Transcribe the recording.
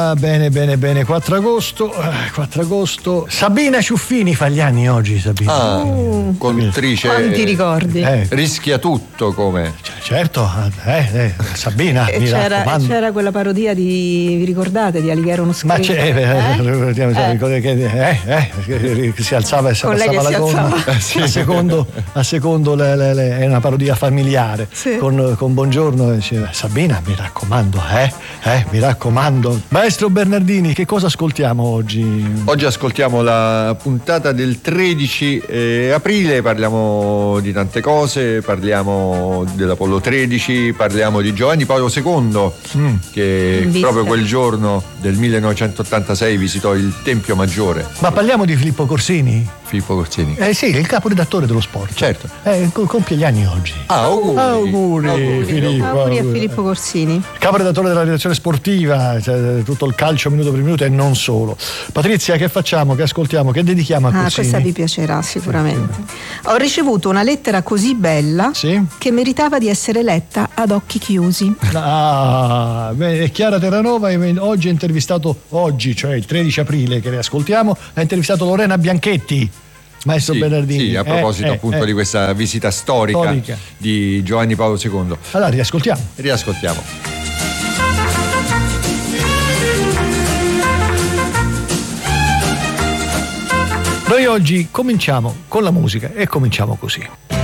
Bene, 4 agosto. Sabina Ciuffini fa gli anni oggi, Sabina. Conduttrice. Quanti ricordi? Rischia tutto come. Certo, Sabina, mi raccomando. C'era quella parodia vi ricordate, di Alighiero uno Ma che si alzava e si con lei passava che la si gomma. A secondo è una parodia familiare. Sì. Con Buongiorno diceva: Sabina, mi raccomando, mi raccomando. Maestro Bernardini, che cosa ascoltiamo oggi? Oggi ascoltiamo la puntata del 13 aprile, parliamo di tante cose, parliamo dell'Apollo 13, parliamo di Giovanni Paolo II, che proprio quel giorno del 1986 visitò il Tempio Maggiore. Ma parliamo di Filippo Corsini? Filippo Corsini. Sì, il caporedattore dello Sport. Certo. Compie gli anni oggi. Auguri Filippo. Auguri a Filippo Corsini. Caporedattore della redazione sportiva, cioè, tutto il calcio minuto per minuto e non solo. Patrizia, che facciamo? Che ascoltiamo? Che dedichiamo a Corsini? Questa vi piacerà sicuramente. Ho ricevuto una lettera così bella che meritava di essere letta ad occhi chiusi. Chiara Terranova oggi ha intervistato, cioè il 13 aprile che riascoltiamo, ha intervistato Lorena Bianchetti. Maestro Bernardini. Sì, a proposito appunto di questa visita storica di Giovanni Paolo II. Allora riascoltiamo. Noi oggi cominciamo con la musica e cominciamo così.